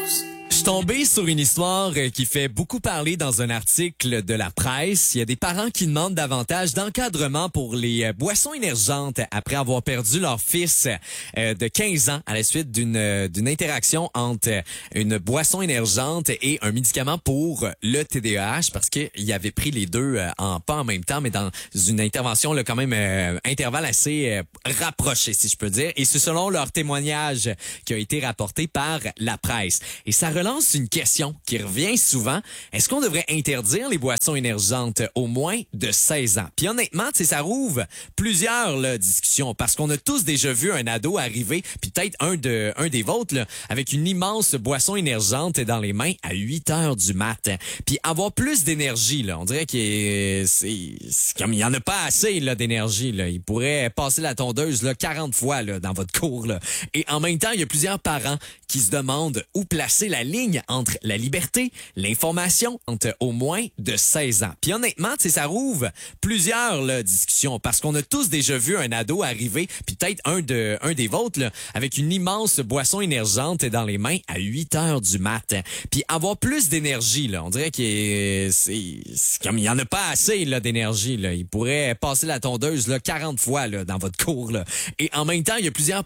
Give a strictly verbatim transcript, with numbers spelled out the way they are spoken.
Je suis tombé sur une histoire qui fait beaucoup parler dans un article de la presse. Il y a des parents qui demandent davantage d'encadrement pour les boissons énergentes après avoir perdu leur fils de quinze ans à la suite d'une d'une interaction entre une boisson énergente et un médicament pour le T D A H parce qu'il avait pris les deux en pas en même temps, mais dans une intervention là, quand même euh, intervalle assez euh, rapproché, si je peux dire. Et c'est selon leur témoignage qui a été rapporté par la presse. Et ça relance une question qui revient souvent. Est-ce qu'on devrait interdire les boissons énergentes au moins de seize ans? Puis honnêtement, tu sais, ça rouvre plusieurs là, discussions parce qu'on a tous déjà vu un ado arriver, puis peut-être un de un des vôtres, là, avec une immense boisson énergente dans les mains à huit heures du matin. Puis avoir plus d'énergie, là, on dirait que c'est, c'est comme il y en a pas assez là, d'énergie. Là. Il pourrait passer la tondeuse là, quarante fois là, dans votre cours. Là. Et en même temps, il y a plusieurs parents qui se demandent où placer la ligne entre la liberté, l'information, entre au moins de seize ans. Puis honnêtement, tu sais, ça rouvre plusieurs là, discussions parce qu'on a tous déjà vu un ado arriver, puis peut-être un de un des vôtres, là, avec une immense boisson énergente dans les mains à huit heures du matin. Puis avoir plus d'énergie, là, on dirait que c'est, c'est comme il y en a pas assez là, d'énergie. Là. Il pourrait passer la tondeuse là, quarante fois là, dans votre cours. Là. Et en même temps, il y a plusieurs